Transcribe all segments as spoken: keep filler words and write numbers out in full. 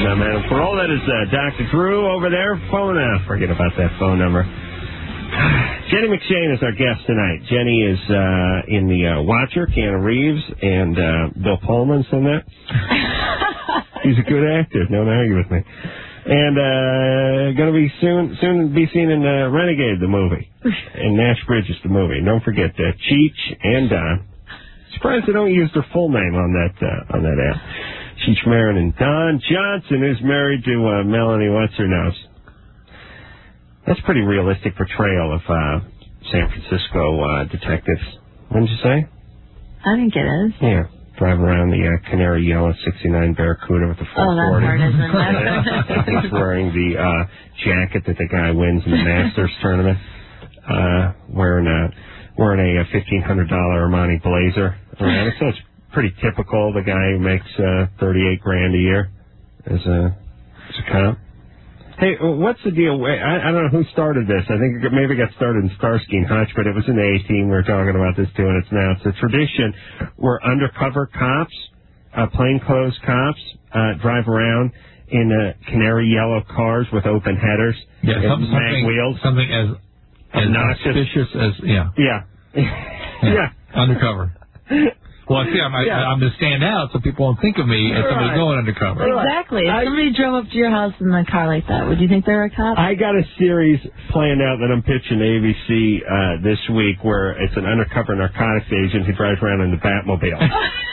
no, madam. For all that is uh, Doctor Drew over there. Phone out. Forget about that phone number. Jenny McShane is our guest tonight. Jenny is uh, in the uh, Watcher, Keanu Reeves, and uh, Bill Pullman's in that. He's a good actor. Don't argue with me. And uh, going to be soon soon be seen in uh, Renegade, the movie, and Nash Bridges, the movie. And don't forget uh, Cheech and Don. Surprised they don't use their full name on that uh, on that app. Cheech Marin and Don Johnson is married to uh, Melanie What's-Her-Nose. That's a pretty realistic portrayal of uh, San Francisco uh, detectives. What did you say? I think it is. Yeah. Driving around the uh, canary yellow sixty-nine Barracuda with the four forty. Oh, that part isn't. He's wearing the uh, jacket that the guy wins in the Masters tournament. Uh, wearing a wearing a fifteen hundred dollar Armani blazer. Around it. So it's pretty typical. The guy who makes uh, thirty-eight grand a year as a as a cop. Hey, what's the deal? I, I don't know who started this. I think it maybe got started in Starsky and Hutch, but it was in the A-Team. We were talking about this too, and it's now it's a tradition where undercover cops, uh, plainclothes cops, uh, drive around in uh, canary yellow cars with open headers yeah, and something, mag wheels. Something as, as suspicious as, yeah. Yeah. yeah. yeah. Undercover. Well, see, I'm, yeah. I, I'm to stand out so people won't think of me as somebody right. going undercover. Exactly. If I, somebody drove up to your house in a car like that, would you think they were a cop? I got a series planned out that I'm pitching to A B C uh, this week where it's an undercover narcotics agent who drives around in the Batmobile.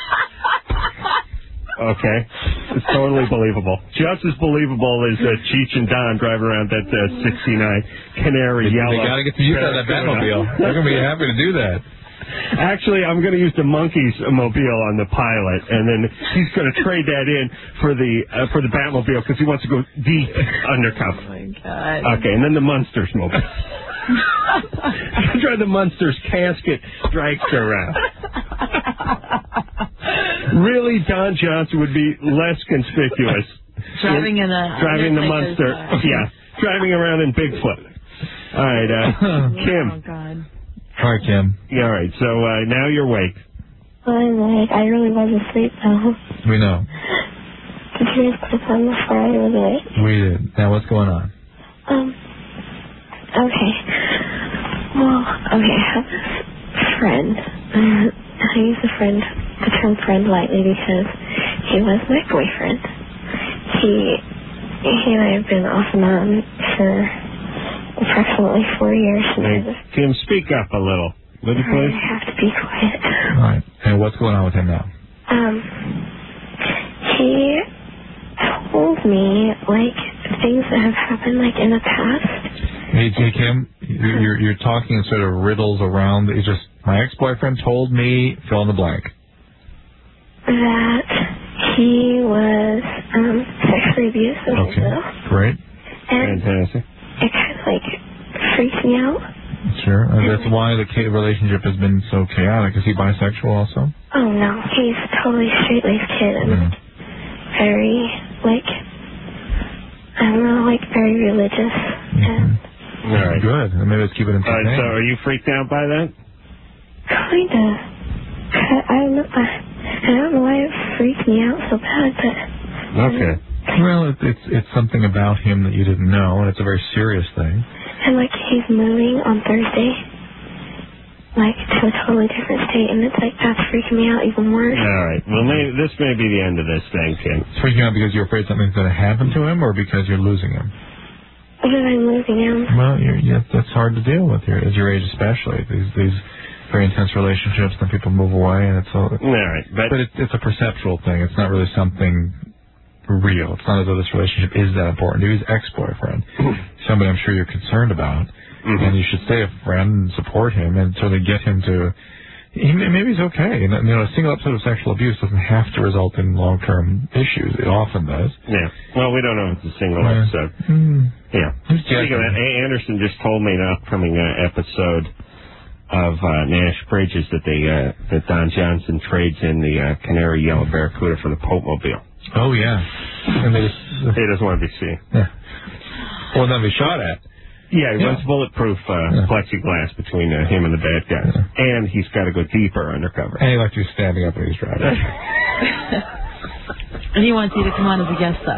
Okay? It's totally believable. Just as believable as uh, Cheech and Don driving around that uh, sixty-nine Canary they, Yellow. They got to get the use out of that Batmobile. They're going to be happy to do that. Actually, I'm going to use the monkey's mobile on the pilot, and then he's going to trade that in for the uh, for the Batmobile because he wants to go deep undercover. Oh, my God. Okay, and then the Munsters mobile. Drive the Munsters casket dragster around. Really, Don Johnson would be less conspicuous. Driving in a... Driving the Munster. Yeah, driving around in Bigfoot. All right, uh, Kim. Oh, God. All right, Kim. Yeah, all right. So uh, now you're awake. I'm awake. I really was asleep, though. We know. Did you guys put us on before I was awake? We did. Now, what's going on? Um, okay. Well, okay, I have this friend. I use the friend, the term friend lightly because he was my boyfriend. He, he and I have been off and on for approximately four years. Hey, Kim, speak up a little. Would you please? I have to be quiet. All right. And what's going on with him now? Um, he told me, like, things that have happened, like, in the past. Hey, hey Kim, you're, you're talking in sort of riddles around. It's just, my ex-boyfriend told me, fill in the blank. That he was um, sexually abusive. Okay, great. And fantastic. It kind of, like, freaks me out. Sure. Uh, that's why the relationship has been so chaotic. Is he bisexual also? Oh, no. He's a totally straight-laced kid and mm. very, like, I don't know, like, very religious. Mm-hmm. And all right. Good. Maybe let's keep it in All right, so are you freaked out by that? Kind of. I don't know. I, I don't know why it freaked me out so bad, but... Okay. Well, it, it's it's something about him that you didn't know, and it's a very serious thing. And, like, he's moving on Thursday, like, to a totally different state, and it's like, that's freaking me out even worse. All right. Well, maybe, this may be the end of this thing, Kim. It's freaking out because you're afraid something's going to happen to him, or because you're losing him? Because I'm losing him. Well, you're, yeah, that's hard to deal with here, at your age especially. These these very intense relationships, then people move away, and it's all... All right. But, but it, it's a perceptual thing. It's not really something... real. It's not as though this relationship is that important. He's ex-boyfriend, somebody I'm sure you're concerned about, mm-hmm. and you should stay a friend and support him and sort of get him to. He, maybe he's okay. You know, a single episode of sexual abuse doesn't have to result in long-term issues. It often does. Yeah. Well, we don't know if it's a single yeah. episode. Mm. Yeah. Speaking of that, A. Anderson just told me an upcoming uh, episode of uh, Nash Bridges that they uh, that Don Johnson trades in the uh, Canary Yellow Barracuda for the Pope Mobile. Oh, yeah. And they just, uh, he doesn't want to be seen. Yeah. Well, not be shot at. Yeah, he yeah. wants bulletproof uh, yeah. plexiglass between uh, him and the bad guys. Yeah. And he's got to go deeper undercover. And he likes you standing up when he's driving. And he wants you to come on as a guest star.